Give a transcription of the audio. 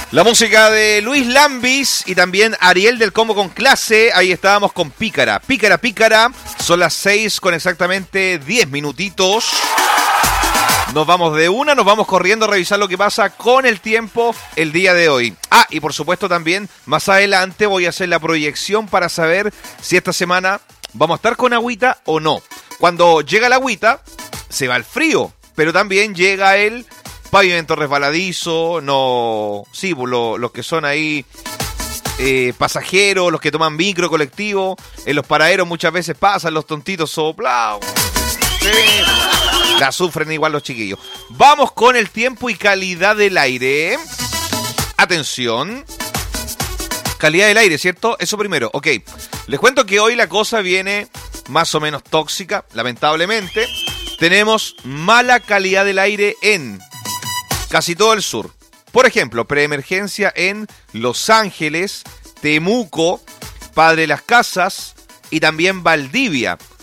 La música de Luis Lambis y también Ariel del Combo con Clase. Ahí estábamos con Pícara. Pícara, Pícara. Son las 6 con exactamente 10 minutitos. Nos vamos de una, nos vamos corriendo a revisar lo que pasa con el tiempo el día de hoy. Ah, y por supuesto también más adelante voy a hacer la proyección para saber si esta semana vamos a estar con agüita o no. Cuando llega la agüita, se va el frío, pero también llega el pavimento resbaladizo, no, sí, los que son ahí pasajeros, los que toman micro colectivo, en los paraderos muchas veces pasan los tontitos soplados. Sí. La sufren igual los chiquillos. Vamos con el tiempo y calidad del aire. Atención. Calidad del aire, ¿cierto? Eso primero, ok. Les cuento que hoy la cosa viene más o menos tóxica, lamentablemente. Tenemos mala calidad del aire en casi todo el sur. Por ejemplo, preemergencia en Los Ángeles, Temuco, Padre Las Casas y también Valdivia.